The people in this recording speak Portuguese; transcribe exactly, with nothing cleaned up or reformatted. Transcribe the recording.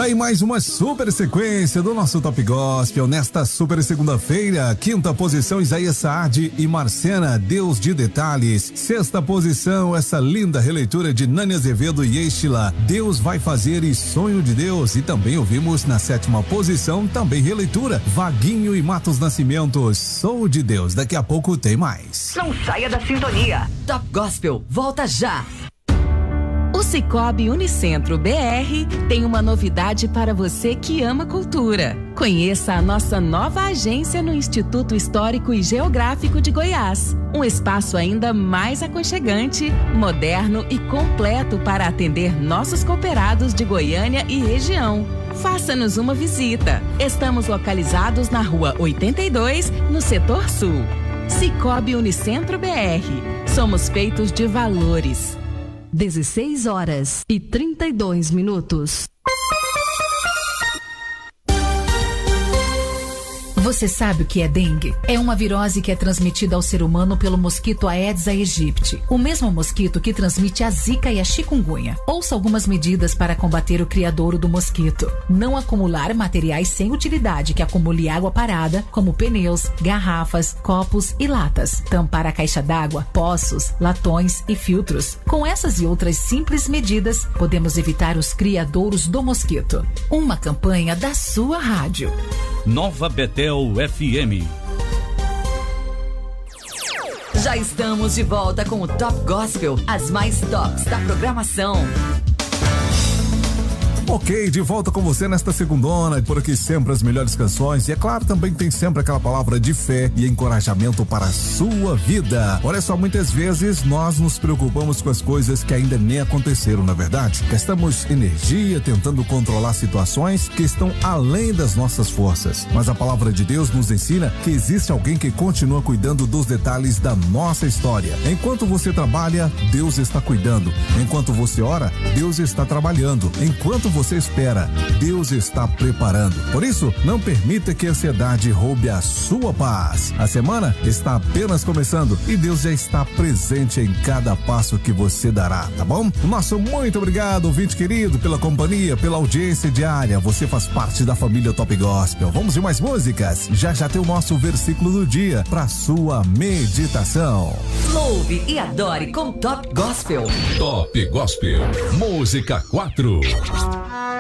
Tá aí mais uma super sequência do nosso Top Gospel nesta super segunda-feira. Quinta posição, Isaías Saad e Marcena, Deus de Detalhes. Sexta posição, essa linda releitura de Nani Azevedo e Estila, Deus vai fazer e Sonho de Deus. E também ouvimos na sétima posição, também releitura, Vaguinho e Matos Nascimento, Sou de Deus. Daqui a pouco tem mais. Não saia da sintonia. Top Gospel, volta já. O Sicoob Unicentro B R tem uma novidade para você que ama cultura. Conheça a nossa nova agência no Instituto Histórico e Geográfico de Goiás. Um espaço ainda mais aconchegante, moderno e completo para atender nossos cooperados de Goiânia e região. Faça-nos uma visita. Estamos localizados na Rua oitenta e dois, no Setor Sul. Sicoob Unicentro B R. Somos feitos de valores. dezesseis horas e trinta e dois minutos. Você sabe o que é dengue? É uma virose que é transmitida ao ser humano pelo mosquito Aedes aegypti, o mesmo mosquito que transmite a zika e a chikungunya. Ouça algumas medidas para combater o criadouro do mosquito. Não acumular materiais sem utilidade que acumule água parada, como pneus, garrafas, copos e latas. Tampar a caixa d'água, poços, latões e filtros. Com essas e outras simples medidas, podemos evitar os criadouros do mosquito. Uma campanha da sua rádio. Nova Betel F M. Já estamos de volta com o Top Gospel, as mais tops da programação. Ok, de volta com você nesta segundona, por aqui sempre as melhores canções e é claro, também tem sempre aquela palavra de fé e encorajamento para a sua vida. Olha só, muitas vezes nós nos preocupamos com as coisas que ainda nem aconteceram, na verdade. Gastamos energia tentando controlar situações que estão além das nossas forças. Mas a palavra de Deus nos ensina que existe alguém que continua cuidando dos detalhes da nossa história. Enquanto você trabalha, Deus está cuidando. Enquanto você ora, Deus está trabalhando. Enquanto você Você espera, Deus está preparando. Por isso, não permita que a ansiedade roube a sua paz. A semana está apenas começando e Deus já está presente em cada passo que você dará, tá bom? Nosso muito obrigado, ouvinte querido, pela companhia, pela audiência diária. Você faz parte da família Top Gospel. Vamos de mais músicas? Já já tem o nosso versículo do dia para sua meditação. Louve e adore com Top Gospel. Top Gospel, música quatro.